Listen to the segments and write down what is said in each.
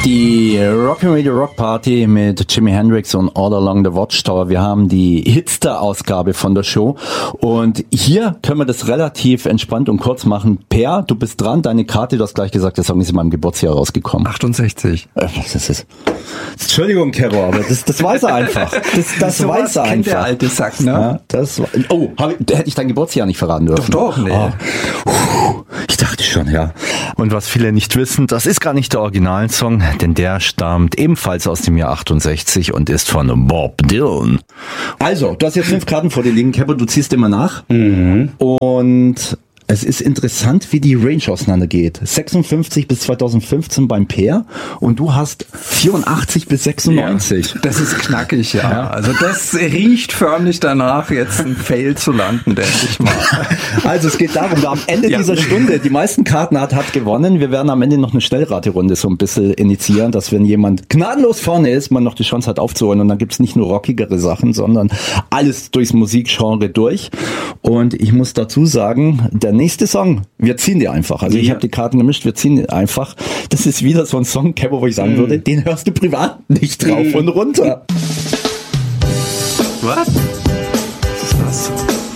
Die Rock'n'Radio Rock Party mit Jimi Hendrix und All Along the Watchtower. Wir haben die Hitster-Ausgabe von der Show und hier können wir das relativ entspannt und kurz machen. Per, du bist dran, deine Karte, du hast gleich gesagt, der Song ist in meinem Geburtsjahr rausgekommen. 68. Das ist... Entschuldigung, Kero, aber das weiß er einfach. Das so weiß er kennt einfach. Der alte Sack, ne? Ja, hätte ich dein Geburtsjahr nicht verraten dürfen. Doch, nee. Ich dachte schon, ja. Und was viele nicht wissen, das ist gar nicht der Originalsong, denn der stammt ebenfalls aus dem Jahr 68 und ist von Bob Dylan. Also, du hast jetzt 5 Karten vor dir liegen, Kepper, du ziehst immer nach. Mhm. Und es ist interessant, wie die Range auseinandergeht. 56 bis 2015 beim Peer und du hast 84 bis 96. Ja, das ist knackig, ja. Also das riecht förmlich danach, jetzt ein Fail zu landen, denke ich mal. Also es geht darum, wer am Ende dieser Stunde die meisten Karten hat gewonnen. Wir werden am Ende noch eine Schnellraterunde so ein bisschen initiieren, dass wenn jemand gnadenlos vorne ist, man noch die Chance hat aufzuholen und dann gibt's nicht nur rockigere Sachen, sondern alles durchs Musikgenre durch. Und ich muss dazu sagen, der nächste Song, wir ziehen die einfach. Also ich habe die Karten gemischt, wir ziehen die einfach. Das ist wieder so ein Song, Kepper, wo ich sagen würde, den hörst du privat nicht drauf und runter. Was? Was ist das?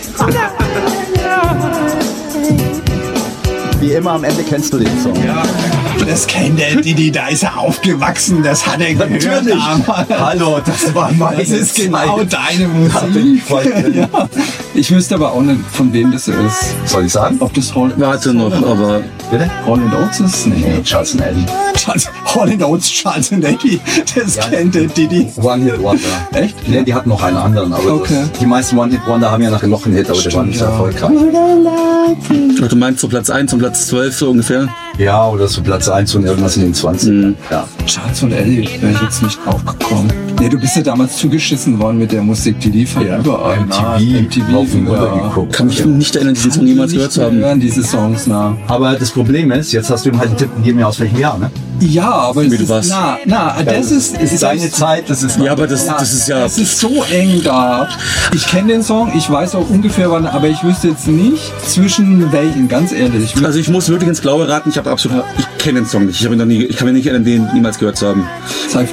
Wie immer am Ende kennst du den Song. Ja, das kennt der Didi, da ist er aufgewachsen, das hat er gehört. Natürlich. Hallo, das war meine Das ist genau Zeit. deine Musik. Ja. Ich wüsste aber auch nicht, von wem das ist. Soll ich sagen? Ob das Hall Warte noch, aber... Bitte? Hall & Oates ist? Nee, Charles and Eddie. Hall & Oates, Charles and Eddie, das kennt der Didi. One Hit Wonder. Echt? Nee, die hatten noch einen anderen, aber Okay. die meisten One Hit Wonder haben ja nachher noch einen Hit, aber der war nicht so erfolgreich. Ach, du meinst so Platz 1 und Platz 12 so ungefähr? Ja, oder so Platz 1 und irgendwas in den 20. Ja. Charles und Eddie, wäre ich jetzt nicht draufgekommen. Nee, du bist ja damals zugeschissen worden mit der Musik, die lief halt überall. MTV rauf und runter geguckt. Kann mich nicht erinnern, diesen Song jemals gehört zu haben. hören diese Songs, na. Aber das Problem ist, jetzt hast du ihm halt einen Tipp gegeben, aus welchem Jahr, ne? Ja, aber es Wie du ist, warst. das ist deine Zeit, das ist... Ja, aber das ist ja... Es ist so eng da. Ich kenne den Song, ich weiß auch ungefähr wann, aber ich wüsste jetzt nicht zwischen welchen, ganz ehrlich. Also ich muss wirklich ins Blaue raten, ich kenne den Song nicht. Ich kann mich nicht erinnern, den niemals gehört zu haben.